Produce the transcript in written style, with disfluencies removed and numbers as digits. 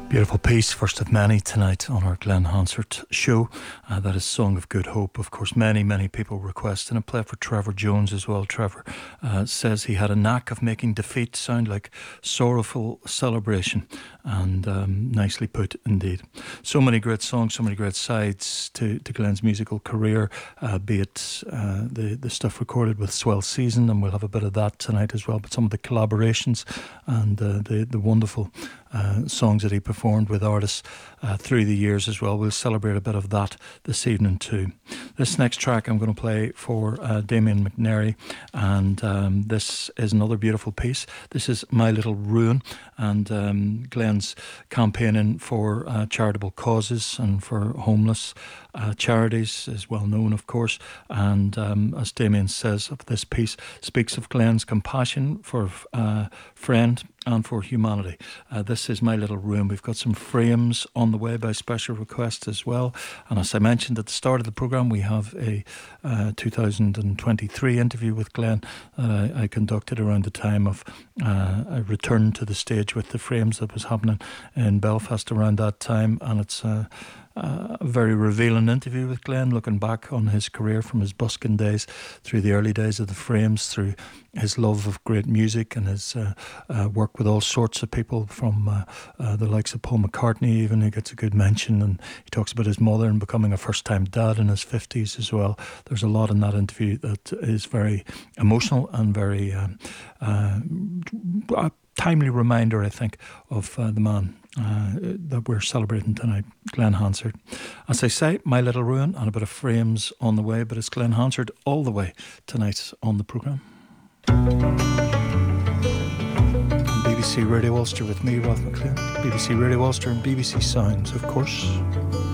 Beautiful piece, first of many tonight on our Glenn Hansard show. That is Song of Good Hope. Of course, many people requesting a play for Trevor Jones as well. Trevor says he had a knack of making defeat sound like sorrowful celebration, and nicely put indeed. So many great songs, so many great sides to Glenn's musical career, be it the stuff recorded with Swell Season, and we'll have a bit of that tonight as well, but some of the collaborations and the wonderful songs that he performed with artists through the years as well. We'll celebrate a bit of that this evening too. This next track I'm going to play for Damien McNary, and this is another beautiful piece. This is My Little Ruin, and Glenn's campaigning for charitable causes and for homeless charities is well known, of course, and as Damien says of this piece, speaks of Glenn's compassion for friend and for humanity. This is My Little Room. We've got some frames on the way by special request as well, and as I mentioned at the start of the programme, we have a 2023 interview with Glenn that I conducted around the time of a return to the stage with the frames that was happening in Belfast around that time, and it's a very revealing interview with Glenn, looking back on his career from his busking days through the early days of the Frames, through his love of great music and his work with all sorts of people, from the likes of Paul McCartney even, who gets a good mention, and he talks about his mother and becoming a first-time dad in his 50s as well. There's a lot in that interview that is very emotional and very a timely reminder, I think, of the man that we're celebrating tonight, Glenn Hansard. As I say, My Little Ruin and a bit of frames on the way, but it's Glenn Hansard all the way tonight on the programme. BBC Radio Ulster with me, Ralph McLean. BBC Radio Ulster and BBC Sounds, of course.